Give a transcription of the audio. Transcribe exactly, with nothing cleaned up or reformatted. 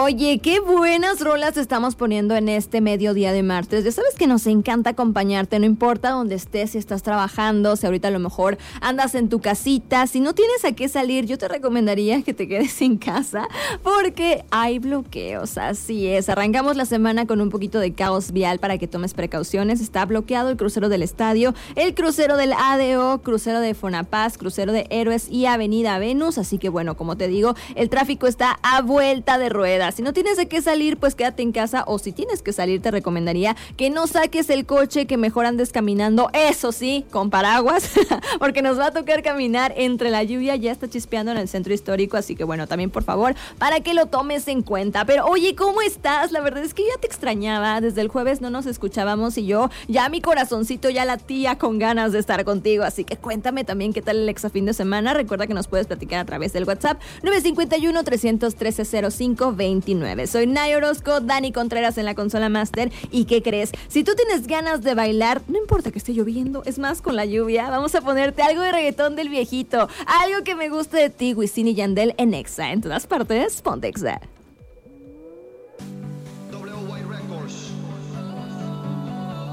Oye, qué buenas rolas estamos poniendo en este mediodía de martes. Ya sabes que nos encanta acompañarte, no importa dónde estés, si estás trabajando, si ahorita a lo mejor andas en tu casita, si no tienes a qué salir, yo te recomendaría que te quedes en casa porque hay bloqueos, así es. Arrancamos la semana con un poquito de caos vial para que tomes precauciones. Está bloqueado el crucero del Estadio, el crucero del A D O, crucero de Fonapaz, crucero de Héroes y Avenida Venus, así que bueno, como te digo, el tráfico está a vuelta de ruedas. Si no tienes de qué salir, pues quédate en casa, o si tienes que salir, te recomendaría que no saques el coche, que mejor andes caminando, eso sí, con paraguas, porque nos va a tocar caminar entre la lluvia. Ya está chispeando en el centro histórico, así que bueno, también por favor, para que lo tomes en cuenta. Pero oye, ¿cómo estás? La verdad es que ya te extrañaba, desde el jueves no nos escuchábamos y yo, ya mi corazoncito ya latía con ganas de estar contigo, así que cuéntame también qué tal el exa fin de semana. Recuerda que nos puedes platicar a través del WhatsApp nueve cinco uno, tres uno tres, cero cinco dos nueve. Soy Nay Orozco, Dani Contreras en la consola master. ¿Y qué crees? Si tú tienes ganas de bailar, no importa que esté lloviendo, es más, con la lluvia, vamos a ponerte algo de reggaetón del viejito, algo que me guste de ti, Wisin y Yandel en Exa. En todas partes, ponte Exa.